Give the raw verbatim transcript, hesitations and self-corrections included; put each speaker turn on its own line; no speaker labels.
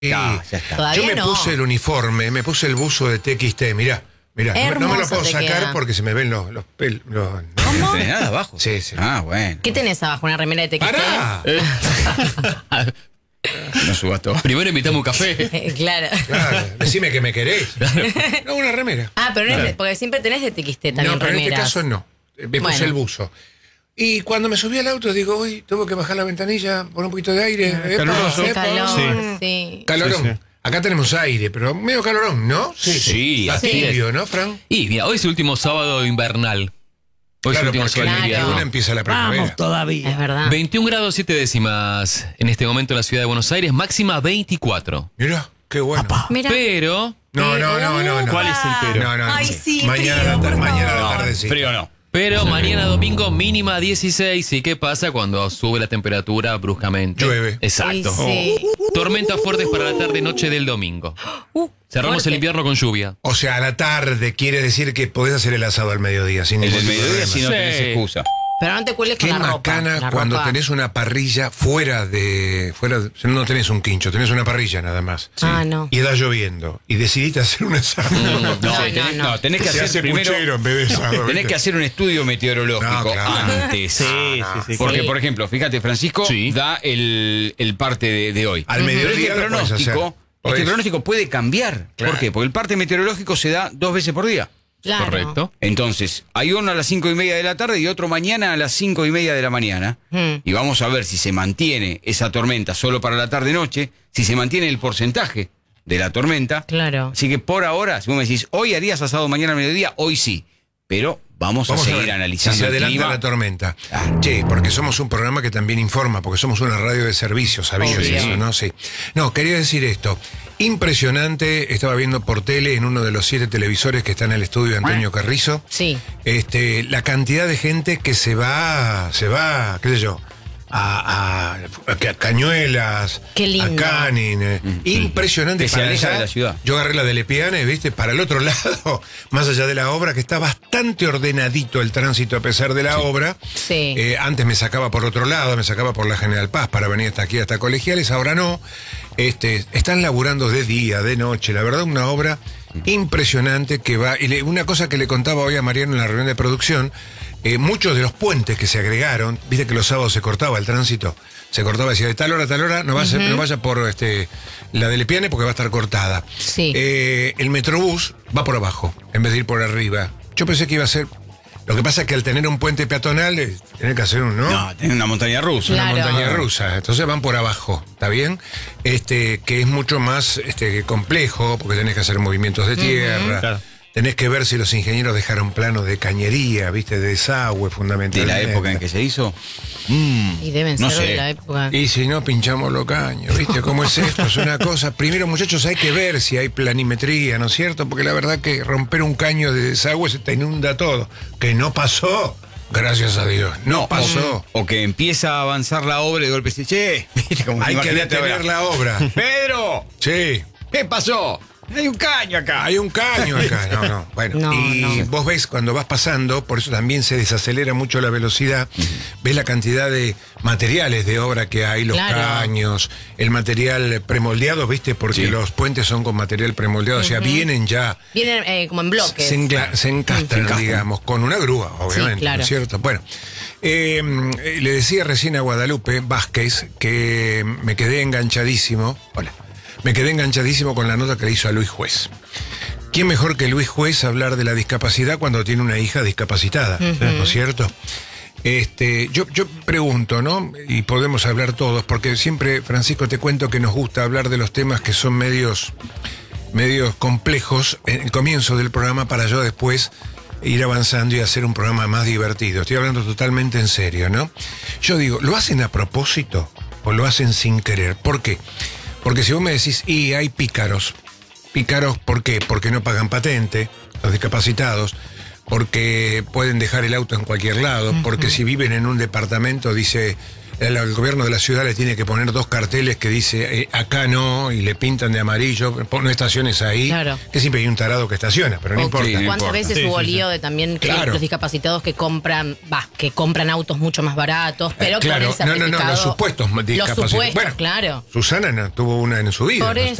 Y
Ah, ya está.
yo me
no.
puse el uniforme, me puse el buzo de T X T, mirá. Mirá, no, no me lo
Hermoso
puedo
te
sacar
queda.
porque se me ven los, los pelos. los-
¿No tenés nada abajo?
Sí, sí.
Ah, bueno.
¿Qué tenés abajo? ¿Una remera de T X T?
¡Pará!
No subas todo.
Primero invitamos un café.
Eh, claro.
Claro, decime que me querés. No, una remera.
Ah, pero no es de- porque siempre tenés de T X T también
No, pero en este
remeras.
caso no. Me puse
Bueno.
el buzo. Y cuando me subí al auto, digo, uy, tuve que bajar la ventanilla, poner un poquito de aire. Epa,
Caluroso.
Hace
epa.
calor, sí.
Calorón.
Sí, sí.
Acá tenemos aire, pero medio calorón, ¿no?
Sí,
Está
así
tibio,
es.
¿no, Fran?
Y mira, hoy es el último sábado invernal. Hoy es el
Claro,
último
porque
sábado
la
de invierno.
luna empieza la primavera.
Es verdad.
veintiún grados siete décimas en este momento en la ciudad de Buenos Aires, máxima veinticuatro.
Mirá, qué bueno.
Mira.
Pero,
No, no, no, no, no.
¿Cuál es el pero?
No, no, no.
Ay, sí,
Mañana,
frío,
a la,
por
mañana a la
favor.
tarde sí.
Frío no.
pero mañana domingo mínima dieciséis. ¿Y qué pasa cuando sube la temperatura bruscamente?
Llueve.
Exacto.
Ay, sí.
Tormentas fuertes para la tarde noche del domingo.
Uh,
Cerramos
fuerte.
el invierno con lluvia.
O sea, a la tarde quiere decir que podés hacer el asado al mediodía sin
El
ningún
del
tipo de
mediodía
problema.
si no
Sí.
tenés excusa.
Pero no te cueles con
Qué
la ropa.
macana
La
cuando
ropa.
tenés una parrilla fuera de... fuera de- no tenés un quincho, tenés una parrilla nada más.
Ah, no.
Y está lloviendo. Y decidiste hacer un asado.
No,
No,
tenés,
no, no.
no, tenés que
Se
hacer
hace
primero.
puchero en vez de asado,
Tenés
¿viste?
que hacer un estudio meteorológico
No, claro.
antes.
Sí, sí, sí.
Porque,
Sí.
por ejemplo, fíjate, Francisco
Sí.
da el, el parte de, de hoy.
Al mediodía
Pero este
lo podés
pronóstico,
hacer.
este
Podés.
pronóstico puede cambiar.
Claro.
¿Por qué? Porque el parte meteorológico se da dos veces por día.
Claro.
Correcto.
Entonces, hay uno a las cinco y media de la tarde y otro mañana a las cinco y media de la mañana.
Mm.
Y vamos a ver si se mantiene esa tormenta solo para la tarde-noche, si se mantiene el porcentaje de la tormenta.
Claro.
Así que por ahora, si vos me decís, hoy harías asado mañana al mediodía, hoy sí. Pero vamos,
Vamos
a seguir
ver
analizando
si se
el
adelanta
clima.
la tormenta.
Claro.
Che, porque somos un programa que también informa, porque somos una radio de servicio, ¿sabías
Obvio.
eso, no? Sí. No, quería decir esto. Impresionante, estaba viendo por tele en uno de los siete televisores que está en el estudio de Antonio Carrizo.
Sí.
Este, la cantidad de gente que se va, se va, qué sé yo, a, a- a Cañuelas,
Qué lindo.
a Canin. eh. Impresionante.
Que se
para
aleja
allá.
de la ciudad.
Yo agarré la de Lepiane, viste, para el otro lado, más allá de la obra, que está bastante ordenadito el tránsito a pesar de la obra.
Sí.
Eh, antes me sacaba por otro lado, me sacaba por la General Paz para venir hasta aquí, hasta Colegiales, ahora no. Este, están laburando de día, de noche, la verdad una obra impresionante que va... Y le- una cosa que le contaba hoy a Mariano en la reunión de producción, eh, muchos de los puentes que se agregaron, viste que los sábados se cortaba el tránsito, se cortaba, decía de tal hora a tal hora, no vaya, no vaya por este, la de Lepiane porque va a estar cortada.
Sí.
Eh, el Metrobús va por abajo, en vez de ir por arriba. Yo pensé que iba a ser... Lo que pasa es que al tener un puente peatonal, eh, tiene que hacer un, ¿no?
No, tenés una montaña rusa.
Claro.
Una montaña rusa, entonces van por abajo, ¿está bien? Este, que es mucho más este, complejo, porque tenés que hacer movimientos de tierra,
Claro.
tenés que ver si los ingenieros dejaron planos de cañería, viste, de desagüe
De
fundamentalmente.
la época en que se hizo.
Y deben
No
ser de
sé.
la época.
Y si no, pinchamos los caños, ¿viste? ¿Cómo es esto? Es una cosa. Primero, muchachos, hay que ver si hay planimetría, ¿no es cierto? Porque la verdad que romper un caño de desagüe se te inunda todo. Que no pasó, gracias a Dios. No pasó.
O que empieza a avanzar la obra y de golpe dice, che, ¿viste? Como
Hay que
imagínate
detener
ahora.
la obra.
¡Pedro!
Sí.
¿Qué pasó? Hay un caño acá.
Hay un caño acá, no, no. Bueno,
No,
y
no.
vos ves cuando vas pasando, por eso también se desacelera mucho la velocidad, ves la cantidad de materiales de obra que hay, los
Claro.
caños, el material premoldeado, ¿viste? Porque
Sí.
los puentes son con material premoldeado, o sea, vienen ya,
Vienen eh, como en bloques.
se, engla- se encastran,
encastran.
digamos, con una grúa, obviamente,
claro.
¿no es cierto? Bueno, eh, eh, le decía recién a Guadalupe Vázquez que me quedé enganchadísimo, hola, me quedé enganchadísimo con la nota que le hizo a Luis Juez. ¿Quién mejor que Luis Juez hablar de la discapacidad cuando tiene una hija discapacitada? ¿No es cierto? Este, yo, yo pregunto, ¿no? Y podemos hablar todos, porque siempre, Francisco, te cuento que nos gusta hablar de los temas que son medios, medios complejos en el comienzo del programa para yo después ir avanzando y hacer un programa más divertido. Estoy hablando totalmente en serio, ¿no? Yo digo, ¿lo hacen a propósito o lo hacen sin querer? ¿Por qué? Porque si vos me decís, y hay pícaros, pícaros, ¿por qué? Porque no pagan patente, los discapacitados, porque pueden dejar el auto en cualquier lado, porque si viven en un departamento, dice el, el gobierno de la ciudad le tiene que poner dos carteles que dice eh, acá no, y le pintan de amarillo, no estaciones ahí,
Claro.
que siempre hay un tarado que estaciona, pero no
O
importa.
Sí, no
¿Cuántas
importa.
veces
Sí,
hubo
sí, sí.
lío de también que
Claro.
los discapacitados que compran, va, que compran autos mucho más baratos, pero
Eh, claro,
con el
no, no,
certificado?
no, los supuestos
Los
discapacitados.
supuestos,
Bueno,
claro.
Susana no tuvo una en su vida.
Por
no
eso.